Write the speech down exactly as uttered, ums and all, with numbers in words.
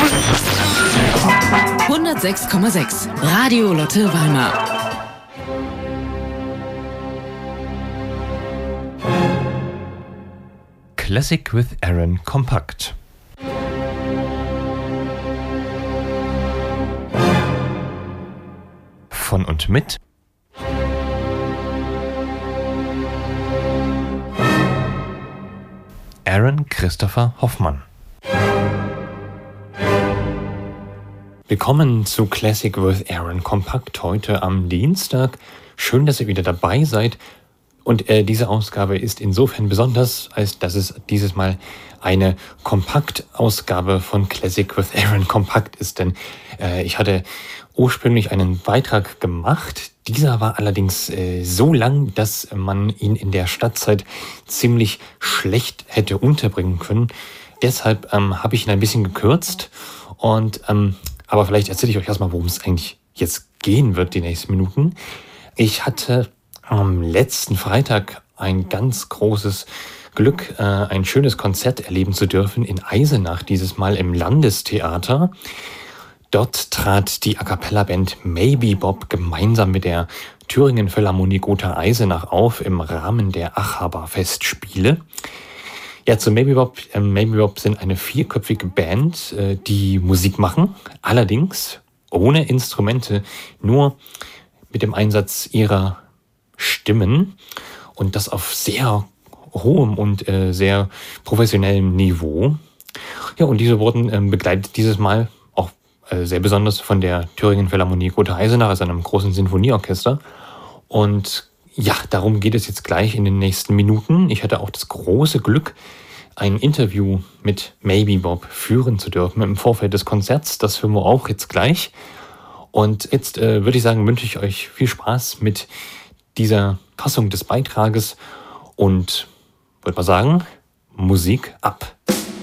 hundertsechs Komma sechs Radio Lotte Weimar. Classic with Aaron Kompakt. Von und mit Aaron Christopher Hoffmann. Willkommen zu Classic with Aaron Kompakt heute am Dienstag. Schön, dass ihr wieder dabei seid. Und äh, diese Ausgabe ist insofern besonders, als dass es dieses Mal eine Kompaktausgabe von Classic with Aaron Kompakt ist. Denn äh, ich hatte ursprünglich einen Beitrag gemacht. Dieser war allerdings äh, so lang, dass man ihn in der Stadtzeit ziemlich schlecht hätte unterbringen können. Deshalb ähm, habe ich ihn ein bisschen gekürzt. Und ähm, aber vielleicht erzähle ich euch erstmal, worum es eigentlich jetzt gehen wird, die nächsten Minuten. Ich hatte am letzten Freitag ein ganz großes Glück, äh, ein schönes Konzert erleben zu dürfen in Eisenach, dieses Mal im Landestheater. Dort trat die A-Cappella-Band Maybe Bob gemeinsam mit der Thüringen Philharmonie Gotha Eisenach auf im Rahmen der Achaba-Festspiele. Ja, zu Maybe Bob. Äh, Maybe Bob sind eine vierköpfige Band, äh, die Musik machen, allerdings ohne Instrumente, nur mit dem Einsatz ihrer Stimmen und das auf sehr hohem und äh, sehr professionellem Niveau. Ja, und diese wurden ähm, begleitet dieses Mal auch äh, sehr besonders von der Thüringen Philharmonie Gotha Eisenach, also einem großen Sinfonieorchester. Und ja, darum geht es jetzt gleich in den nächsten Minuten. Ich hatte auch das große Glück, ein Interview mit Maybe Bob führen zu dürfen im Vorfeld des Konzerts. Das hören wir auch jetzt gleich. Und jetzt äh, würde ich sagen, wünsche ich euch viel Spaß mit dieser Fassung des Beitrages und würde mal sagen, Musik ab.